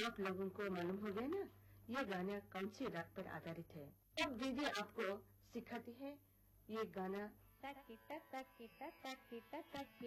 आप लोगों को मालूम हो गया ना ये गाना कौन सी राग पर आधारित है। अब दीदी आपको सिखाती है ये गाना। तकिटा तकिटा तकिटा तकिटा